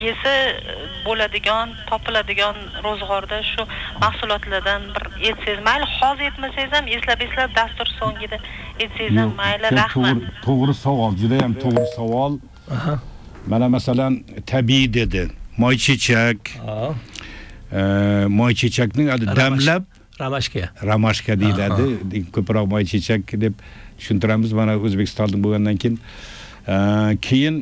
yesa bo'ladigan, topiladigan ro'zg'orda shu mahsulotlardan bir etsangiz, mayli hozir etmasangiz ham eslab dastur so'ngida etsangiz ham mayli, rahmat. To'g'ri savol, juda ham to'g'ri savol. Mana masalan tabiiy dedi. Moychechak. Moychechakning adi damlab ramashka deyiladi. Ko'proq moychechak deb tushuntiramiz mana O'zbekistonda bo'lgandan keyin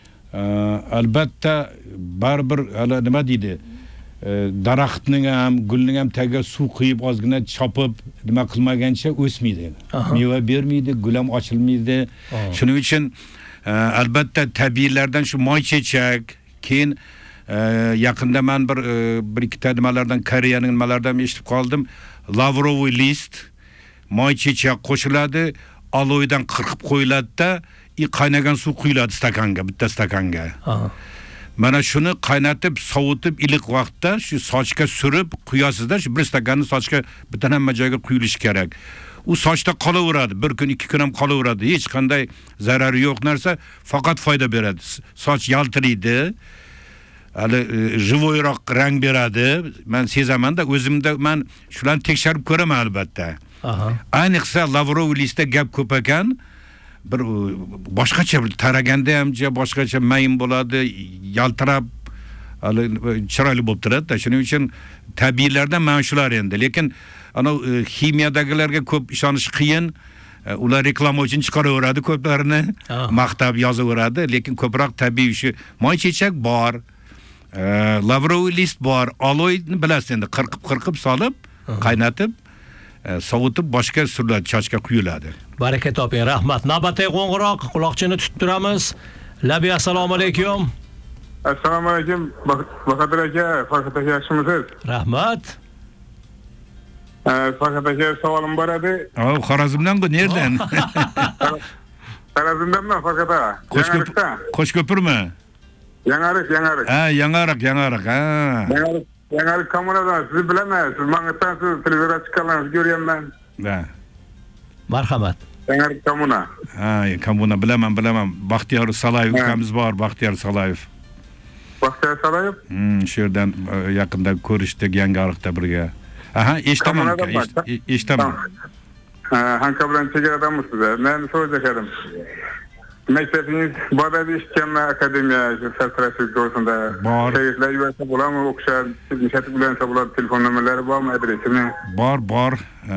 albatta baribir nima deydi? Daraxtning ham, gulning ham tagiga suv quyib ozgina chopib nima qilmagancha o'smaydi. Meva bermaydi, gul ham ochilmaydi. Shuning uchun albatta tabiiylardan shu moychechak, keyin yaqinda men bir ikkita nimalardan Koreyaning nimalaridan eshitib qoldim. Lavrovoy list, moychechak qo'shiladi, aloydan qirqib qo'yiladi-da, qaynagan suv quyiladi stakanga, bitta stakanga. Mana shuni qaynatib, sovutib, iliq vaqtda shu sochga surib quyasizda, shu bir stakanni sochga butun hamma joyga quyilishi kerak. U sochda qolaveradi, bir kun, 2 kun ham qolaveradi. Hech qanday zarari yo'q narsa, faqat foyda beradi. Soch yaltiraydi. Hali jivoyroq rang beradi. Men sezaman-da, o'zimda men shularni tekshirib ko'raman albatta. Ayniqsa Lavrov listda gap ko'p ekan. Bir boshqacha taraganda ham boshqacha mayin bo'ladi, yaltirab chiroyli bo'lib turadi. Shuning uchun tabiiylardan mana shular endi. Lekin ana ximiyadagilarga ko'p ishonish qiyin. Ular reklama uchun chiqaraveradi ko'plarini, maqtab yozaveradi, lekin ko'proq tabiiy shu moychechak bor. Lavrov list bor, aloyni bilasiz endi, qirqib solib, qaynatib, sovutib boshqa surlar chochga quyiladi. Baraka toping, rahmat. Navbatdagi qo'ng'iroq, quloqchini tutib turamiz. Labi, assalomu alaykum. Assalomu alaykum. Bahodir aka, Farhod aka, yaxshimisiz? Rahmat. Farhod aka, savolim bor edi. Xorazmdan bu nereden? Xorazmdanman Farhod aka. Qo'shko'pirmi? Yangarik. Yangarik kommunadan sizni bilaman. Siz mangitdan siz televizorga chiqqanlaringizni ko'rganman. Marhamat. Yangarik kommuna. Kommuna bilaman. Baxtiyor Salayev ukamiz bor, Baxtiyor Salayev. Baxtiyor Salayev? Shu yerdan yaqinda ko'rishdik Yangarikda birga. Eshitaman. Hanka bilan chegaradamisiz? Men so'zlashadim. Maktabingiz bor edi, eshitganman, akademiya sartaroshlik to'g'risida. Tegishlar yuborsa bo'ladimi, o'qishlar, nishatib bilansa bo'ladi, telefon nomerlari bormi, adresimi? Bor.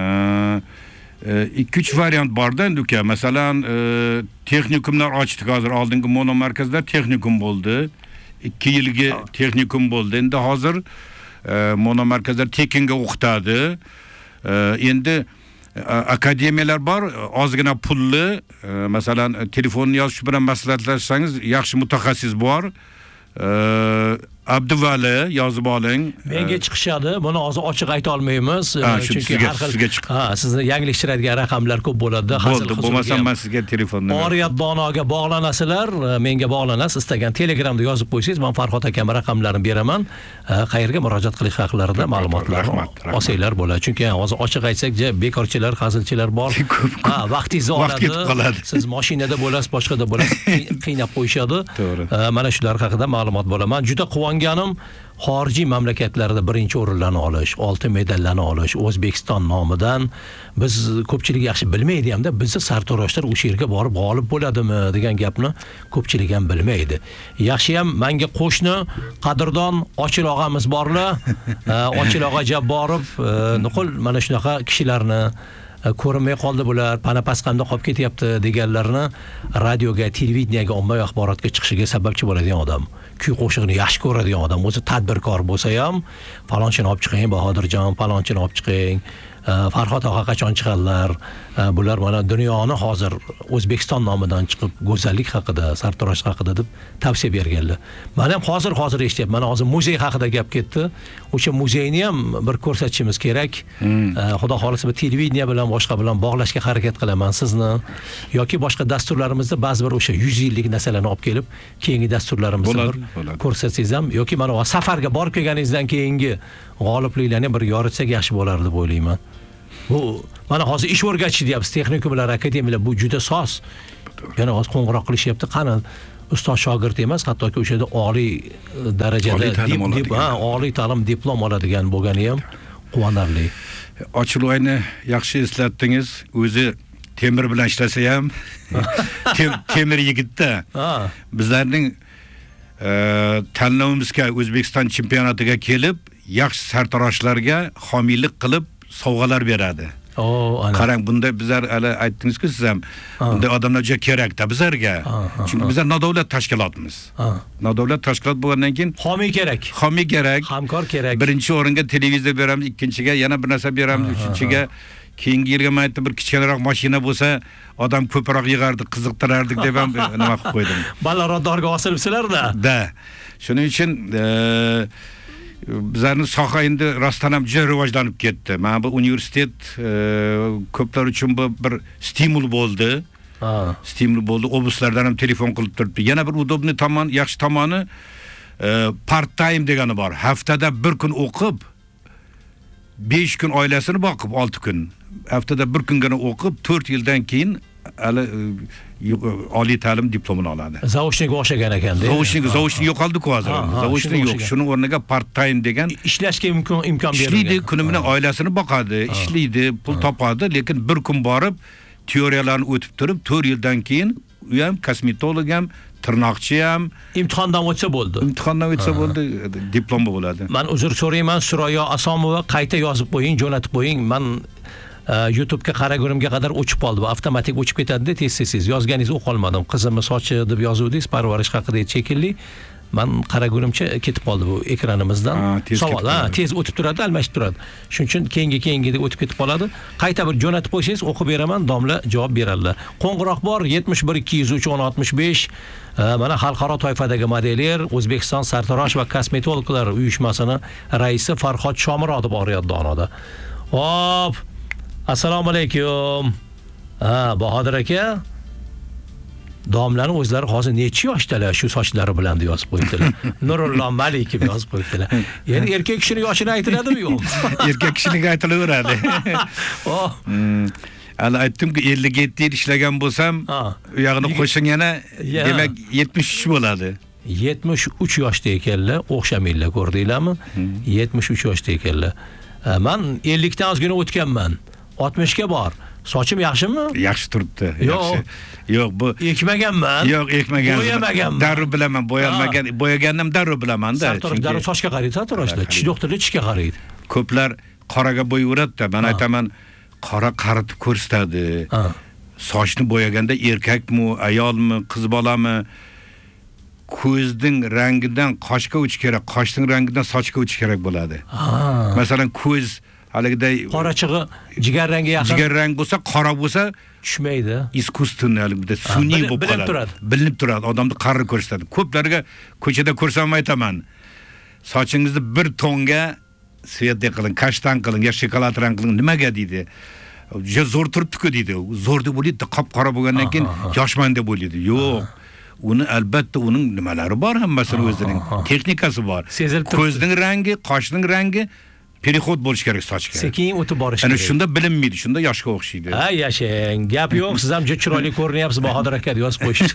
2-3 variant borda endi uka. Masalan, texnikumlar ochdik hozir. Oldingi monomarkazlar texnikum bo'ldi. 2 yilga texnikum bo'ldi. Endi hozir monomarkazlar tekinga o'qitadi. Endi akademiyalar bor, ozgina pulli, masalan, telefonni yozish bilan maslahatlashsangiz, yaxshi mutaxassis bor. Abduvali yozib oling. Menga chiqishadi. Buni hozir ochiq ayta olmaymiz. Chunki har xil sizni yanglishtiradigan raqamlar ko'p bo'ladi. Bo'lmasa men sizga telefonni Oriyat Donoga bog'lanasizlar, menga bog'lanasiz. Istagan Telegramda yozib qo'ysangiz, men Farhod akam raqamlarini beraman. Qayerga murojaat qilish haqlarida ma'lumotlarni olsanglar bo'ladi. Chunki hozir ochiq aytsak, bekorchilar, hazilchilar bor. Vaqtingizni oladi. Siz mashinada bo'lasiz, boshqada bo'lasiz, qiynab qo'yishadi. Mana shular haqida ma'lumot bo'laman. Juda quvonganim xorijiy mamlakatlarda birinchi o'rinlarni olish, oltin medallarni olish, O'zbekiston nomidan. Biz ko'pchilik yaxshi bilmaydi hamda bizni sartaroshlar o'sha yerga borib g'olib bo'ladimi degan gapni ko'pchilik ham bilmaydi. Yaxshi ham menga qo'shni qadrdon Ochil og'amiz borlar. Ochil og'a jab borib, nuqul mana shunaqa kishilarni ko'rinmay qoldi bular, panapasqamda qolib ketyapti deganlarni radioga, televideniyaga, ommaviy axborotga chiqishiga sababchi bo'ladigan odam. Kuy qo'shiqni yaxshi ko'radigan odam, o'zi tadbirkor bo'lsa ham, falonchini olib chiqing, Bahodirjon, falonchini olib chiqing, Farhod og'a qachon chiqadilar. Bular mana dunyoni hozir O'zbekiston nomidan chiqib go'zallik haqida, sartaroshlik haqida deb tavsiya berganlar. Men ham hozir eshityapman. Mana hozir muzey haqida gap ketdi. O'sha muzeyni ham bir ko'rsatishimiz kerak. Xudo xolisa bir televideniya bilan boshqa bilan bog'lashga harakat qilaman sizni yoki boshqa dasturlarimizda ba'zi bir o'sha 100 yillik narsalarni olib kelib, keyingi dasturlarimizda bir ko'rsatsangiz ham yoki mana safarga borib kelganingizdan keyingi g'olibliklarni bir yoritsak yaxshi bo'lar deb o'ylayman. Bu mana hozir ish o'rgatish deyapsiz, texnikumlar, akademiyalar bu juda soz. Yana hozir qo'ng'iroq qilishyapti. Qani ustoz shogird emas, hattoki o'sha yerda oliy darajada oliy ta'lim diplom oladigan bo'lgani ham quvonarli. Ochiloyni yaxshi eslatdingiz. O'zi temir bilan ishlasa ham temir yigitda. Bizlarning tanlovimizga O'zbekiston chempionatiga kelib, yaxshi sartaroshlarga homiylik qilib sovg'alar beradi. Qarang, bunda bizlar hali aytdingiz-ku siz ham, bunda odamlar juda kerak-da bizlarga. Chunki bizlar nodavlat tashkilotmiz. Nodavlat tashkilot bo'lgandan keyin homiy kerak. Homiy kerak. Hamkor kerak. Birinchi o'ringa televiziya beramiz, ikkinchiga yana bir narsa beramiz, uchinchiga keyingi yilga maytda bir kichkinaroq mashina bo'lsa, odam ko'proq yig'ardi, qiziqtirardik deb ham nima qilib qo'ydim. Balarodorga osilibsizlar-da. Da. Shuning uchun bizlarning soha endi rostdan ham juda rivojlanib ketdi. Mana bu universitet ko'plar uchun bu bir stimul bo'ldi. Stimul bo'ldi. Oblastlardan ham telefon qilib turibdi. Yana bir udobniy tomon, yaxshi tomoni part time degani bor. Haftada bir kun o'qib 5 kun oilasini boqib 6 kun. Haftada bir kungina o'qib 4 yildan keyin oliy ta'lim diplomini oladi. Zaochniga o'xshagan ekan-da. Zaochnik yo'qoldi-ku hozir. Zaochnik yo'q. Shuning o'rniga part time degan ishlashga imkon berilgan. Ishlaydi, kuni bilan oilasini boqadi, ishlaydi, pul topadi, lekin bir kun borib teoriyalarni o'tib turib 4 yildan keyin u ham kosmetolog ham, tirnoqchi ham imtihondan o'tsa bo'ldi. Imtihondan o'tsa bo'ldi, diplom bo'ladi. Men uzr so'rayman, Suroyo Asomova, qayta yozib qo'ying, jo'natib qo'ying. Men YouTube'ga qaragunimga qadar o'chib qoldi. Bu avtomatik o'chib ketadi-da, tez-tez yozganingizni o'qib olmadim. Qizimni sochi deb yozuvdingiz, parvarish haqida chekilli. Men qaragunimcha ketib qoldi bu ekranimizdan. Savol, tez o'tib turadi, almashib turadi. Shuning uchun keyingi deb o'tib ketib qoladi. Qayta bir jo'natib qo'ysangiz, o'qib beraman, domla javob beradilar. Qo'ng'iroq bor 71 203 1065. Mana xalqaro toifadagi modeller O'zbekiston sartarosh va kosmetologlar uyushmasining raisi Farhod Shomurodov boryapti Donoda. Hop. Assalomu alaykum. Bahodir aka. Domlaning o'zlari hozir necha yoshdalar shu sochlari bilan deb yozib qo'yibdilar. Nurullo Malikov yozib qo'yibdilar. Endi erkak kishining yoshini aytiladimi yo'q? Erkak kishining aytilaveradi. Hali aytdim-ku 57 yil ishlagan bo'lsam, u yog'ini qo'shing yana, demak 73 bo'ladi. 73 yoshda ekanlar, o'xshamaylar, ko'rdinglarmi? 73 yoshda ekanlar. Men 50 dan ozgina o'tganman. 60 ga bor. Sochim yaxshimi? Yaxshi turibdi, yaxshi. Yo'q, bu ekmaganman. Yo'q, ekmaganman. Bo'yamaganman. Darrov bilaman, bo'yagandim darrov bilaman-da. Darrov sochga qaraydi, sartaroshlar. Tish doktorlar tishga qaraydi. Ko'plar qoraga bo'yaveradi-da. Men aytaman, qora qaritib ko'rsatadi. Sochni bo'yaganda erkakmi, ayolmi, qiz bolami ko'zning rangidan qoshga o'tish kerak, qoshning rangidan sochga o'tish kerak bo'ladi. Masalan, ko'z haligiday qorachig'i jigar rangiga yaqin. Jigar rang bo'lsa, qora bo'lsa tushmaydi. Iskustunalik sun'iy bo'lib qoladi. Bilinib turadi. Odamni qarri ko'rsatadi. Ko'plarga ko'chada ko'rsam aytaman. Sochingizni bir tonga svet qiling, kashtan qiling, yoki shokolad rang qiling, nimaga deydi. Juda zo'r turibdi-ku deydi. Zo'r deb o'ylaydi, qop-qora bo'lgandan keyin yoshman deb o'ylaydi. Yo'q. Uni albatta uning nimalari bor, hammasini o'zining texnikasi bor. Ko'zning rangi, qoshning rangi perexod bo'lish kerak sochga. Sekin o'tib borish kerak. Ana shunda bilinmaydi, shunda yoshga o'xshaydi. Ha, yashang. Gap yo'q, siz ham juda chiroyli ko'rinyapsiz, Bahodir aka yozib qo'yishdi.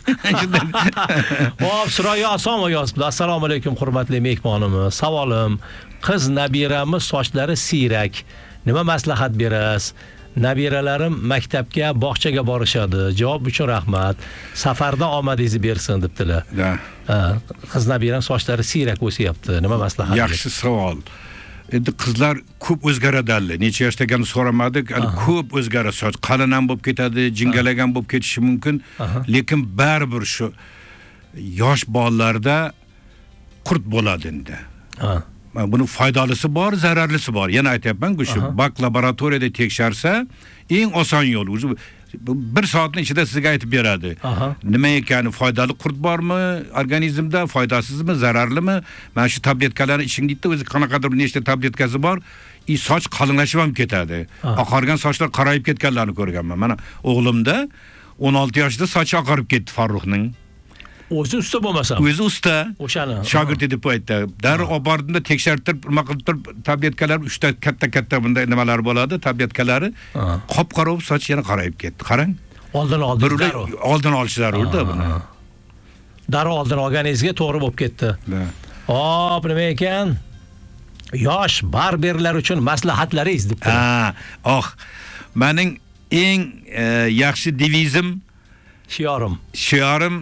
Hop, Suroyo Asomov yozibdi. Assalomu alaykum, hurmatli mehmonimiz. Savolim, qiz nabiramiz sochlari siyrak. Nima maslahat berasiz? Nabiralarim maktabga, bog'chaga borishadi. Javob uchun rahmat. Safarda omadingizni bersin debdilar. Qiz nabiram sochlari siyrak o'syapti. Nima maslahat? Yaxshi savol. Endi qizlar ko'p o'zgaradi. Necha yoshdaligini so'ramadik. Ko'p o'zgaradi. Soch qalin ham bo'lib ketadi, jingalagan bo'lib ketishi mumkin. Lekin baribir shu yosh bolalarda qurt bo'ladi endi. Buni foydalisi bor, zararlisi bor. Yana aytayapman-ku, shu bak laboratoriyada teksharsa, eng oson yo'l. O'zi 1 soatning ichida sizga aytib beradi. Nima ekani, foydali qurt bormi organizmda, foydasizmi, zararlimi? Mana shu tabletkalarni iching deydi, o'zi qanaqadir nechta tabletkasi bor, soch qalinlashib ham ketadi. Oqargan sochlar qarayib ketganlarni ko'rganman. Mana o'g'limda 16 yoshda sochi oqarib ketdi, Farruxning. O'zi usta bo'lmasa. O'zi usta. O'shani. Shogird deb aytdi. Darrov olib bordimda tekshirtirib, nima qilib turib, tabletkalar 3 ta katta bunday nimalar bo'ladi, tabletkalari. Qop-qora soch yana qarayib ketdi. Qarang. Oldin olish zarur. Oldin olish zarurda buni. darrov oldini olganingizga to'g'ri bo'lib ketdi. Hop, nima ekan? Yosh barberlar uchun maslahatlaringiz debdi. Mening eng yaxshi devizim, shiorim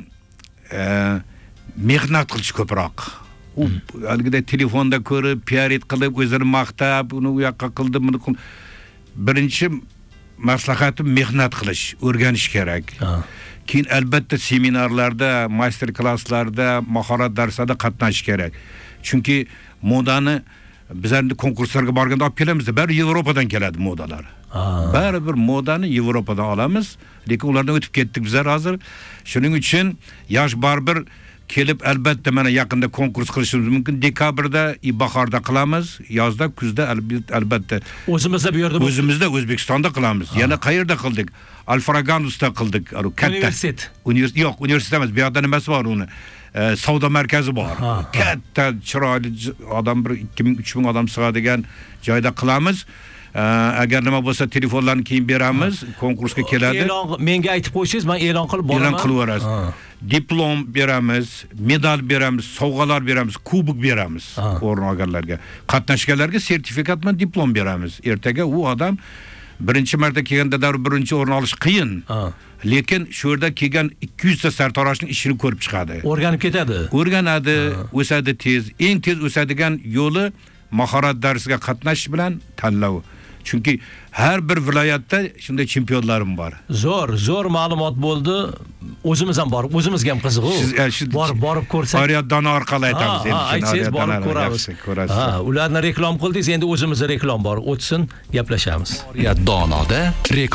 mehnat qilish ko'proq. U algida telefonda ko'rib, PR qilib, o'zini maqtab, uni u yoqqa qildim, buni qildim. Birinchi maslahatim mehnat qilish, o'rganish kerak. Keyin albatta seminarlarda, master klasslarda, mahorat darslarida qatnashish kerak. Chunki modani bizlarni konkurslarga borganda olib kelamiz, bari Yevropadan keladi modalar. Baribir modani Yevropadan olamiz, lekin ulardan o'tib ketdik bizlar hozir. Shuning uchun yosh barber kelib albatta mana yaqinda konkurs qilishimiz mumkin. Dekabrda, bahorda qilamiz, yozda, kuzda albatta. O'zimizda O'zbekistonda qilamiz. Yana qayerda qildik? Alfraganusda qildik. Yo'q, universitet emas, bu yerda nimasi bor uni? Savdo markazi bor. Katta, chiroyli odam, 2000-3000 odam sig'adigan joyda qilamiz. Agar nima bo'lsa telefonlarni keyin beramiz, konkursga keladi. Menga aytib qo'ysangiz, men e'lon qilib boraman. E'lon qilaverasiz. Diplom beramiz, medal beramiz, sovg'alar beramiz, kubok beramiz o'rin olganlarga. Qatnashganlarga sertifikat bilan diplom beramiz. Ertaga u odam birinchi marta kelganda birinchi o'rin olish qiyin. Lekin shu yerda kelgan 200 ta sartaroshning ishini ko'rib chiqadi. O'rganib ketadi. O'rganadi, o'sadi tez. Eng tez o'sadigan yo'li mahorat darsiga qatnashish bilan tanlov. Chunki har bir viloyatda shunday chempionlarim bor. Zo'r ma'lumot bo'ldi. O'zimiz ham borib, o'zimizga ham qiziq. Borib ko'rsak. Ariadona orqali aytamiz endi. Aytsangiz borib ko'ramiz. Ularni reklom qildingiz, endi o'zimizga reklom bor. O'tsin, gaplashamiz. Ariadonada